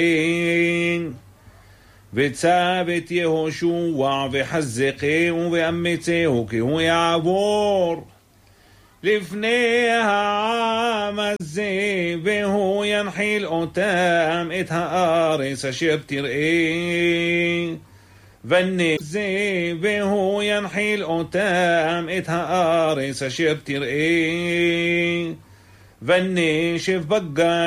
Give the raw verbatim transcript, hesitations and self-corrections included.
וצוות יהושע וחזקהו ואמצהו כי הוא יעבור לפני העם הזה והוא ינחיל אותם את הארץ אשר תראה ונזה והוא ינחיל אותם את הארץ אשר תראה ונשב בגן